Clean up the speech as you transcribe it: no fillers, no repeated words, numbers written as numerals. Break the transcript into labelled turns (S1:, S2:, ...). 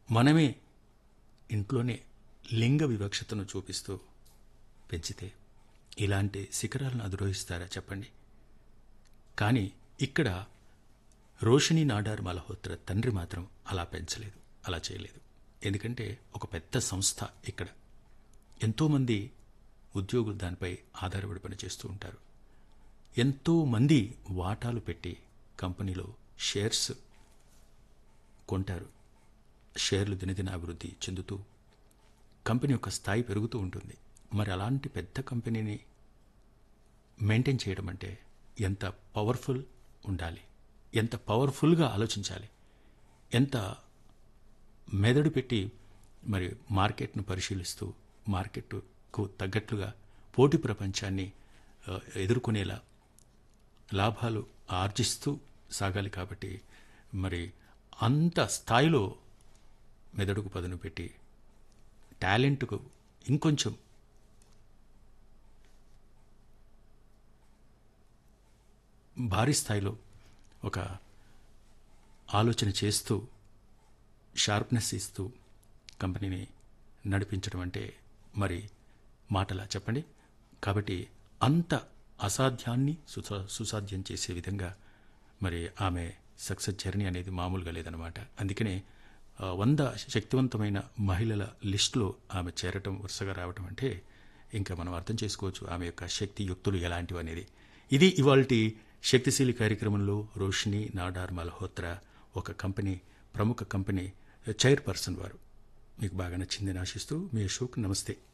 S1: మనమే ఇంట్లోనే లింగ వివక్షతను చూపిస్తూ పెంచితే ఇలాంటి శిఖరాలను అధిరోహిస్తారా చెప్పండి. కానీ ఇక్కడ రోషిణి నాడార్ మల్హోత్రా తండ్రి మాత్రం అలా పెంచలేదు, అలా చేయలేదు. ఎందుకంటే ఒక పెద్ద సంస్థ ఇక్కడ, ఎంతోమంది ఉద్యోగులు దానిపై ఆధారపడి పనిచేస్తూ ఉంటారు. ఎంతోమంది వాటాలు పెట్టి కంపెనీలో షేర్స్ కొంటారు. షేర్లు దినదిన అభివృద్ధి చెందుతూ కంపెనీ యొక్క స్థాయి పెరుగుతూ ఉంటుంది. మరి అలాంటి పెద్ద కంపెనీని మెయింటైన్ చేయడం అంటే ఎంత పవర్ఫుల్ ఉండాలి, ఎంత పవర్ఫుల్గా ఆలోచించాలి, ఎంత మెదడు పెట్టి మరి మార్కెట్ను పరిశీలిస్తూ మార్కెట్కు తగ్గట్లుగా పోటీ ప్రపంచాన్ని ఎదుర్కొనేలా లాభాలు ఆర్జిస్తూ సాగాలి. కాబట్టి మరి అంత స్థాయిలో మెదడుకు పదును పెట్టి టాలెంట్కు ఇంకొంచెం భారీ స్థాయిలో ఒక ఆలోచన చేస్తూ షార్ప్నెస్ ఇస్తూ కంపెనీని నడిపించడం అంటే మరి మాటలా చెప్పండి. కాబట్టి అంత అసాధ్యాన్ని సుసాధ్యం చేసే విధంగా మరి ఆమె సక్సెస్ జర్నీ అనేది మామూలుగా లేదనమాట. అందుకనే 100 శక్తివంతమైన మహిళల లిస్టులో ఆమె చేరటం, వరుసగా రావటం అంటే ఇంకా మనం అర్థం చేసుకోవచ్చు ఆమె యొక్క శక్తి యుక్తులు ఎలాంటివి అనేది. ఇది ఇవాల్టి శక్తిశీలి కార్యక్రమంలో రోషిణి నాడార్ మల్హోత్రా, ఒక కంపెనీ, ప్రముఖ కంపెనీ చైర్పర్సన్ వారు. మీకు బాగా నచ్చిందని ఆశిస్తూ మీ అశోక్, నమస్తే.